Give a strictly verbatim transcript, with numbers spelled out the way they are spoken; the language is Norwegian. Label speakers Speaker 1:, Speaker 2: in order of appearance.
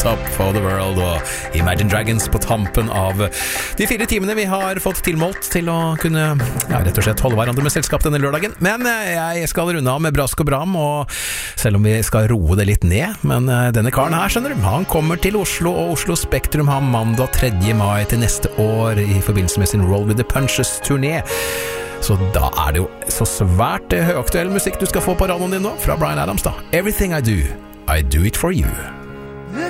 Speaker 1: Top of the World og Imagine Dragons på tampen av de fire timene vi har fått tilmålt til å kunne ja, rett og slett holde hverandre med selskap denne lørdagen. Men jeg skal runde av med brask og bram, og selv om vi skal roe det litt ned, men denne karen her, skjønner du, han kommer til Oslo, og Oslo Spektrum har mandag tredje mai til neste år i forbindelse med sin Roll with the Punches-turné. Så da er det jo så svært høyaktuell musikk du skal få på radioen din nå, fra Bryan Adams da. Everything I do, I do it for you.